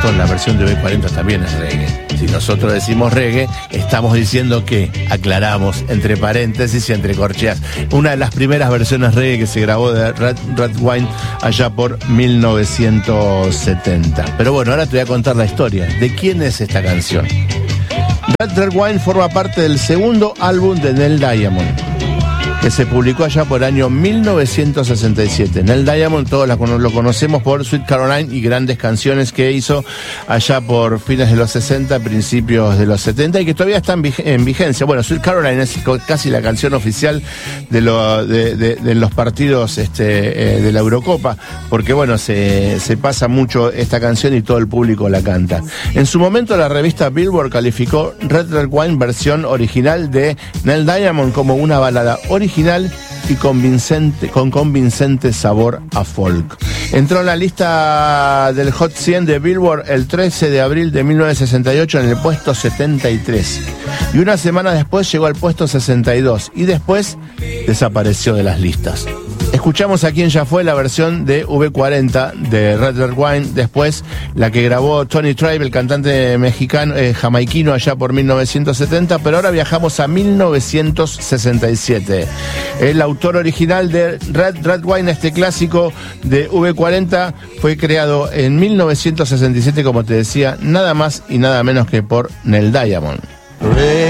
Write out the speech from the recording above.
la versión de V40 también es reggae. Si nosotros decimos reggae, estamos diciendo que, aclaramos, entre paréntesis y entre corcheas, una de las primeras versiones reggae que se grabó de Red Wine allá por 1970. Pero bueno, ahora te voy a contar la historia. ¿De quién es esta canción? Red Wine forma parte del segundo álbum de Neil Diamond, que se publicó allá por el año 1967. Neil Diamond todos lo conocemos por Sweet Caroline y grandes canciones que hizo allá por fines de los 60, principios de los 70 y que todavía están en vigencia. Bueno, Sweet Caroline es casi la canción oficial de los partidos de la Eurocopa, porque bueno, se pasa mucho esta canción y todo el público la canta. En su momento la revista Billboard calificó Red Wine versión original de Neil Diamond como una balada original y con convincente sabor a folk. Entró en la lista del Hot 100 de Billboard el 13 de abril de 1968 en el puesto 73. Y una semana después llegó al puesto 62 y después desapareció de las listas. Escuchamos a quien ya fue la versión de V40 de Red Wine, después la que grabó Tony Tribe, el cantante mexicano, jamaiquino allá por 1970, pero ahora viajamos a 1967. El autor original de Red Wine, este clásico de V40, fue creado en 1967, como te decía, nada más y nada menos que por Neil Diamond.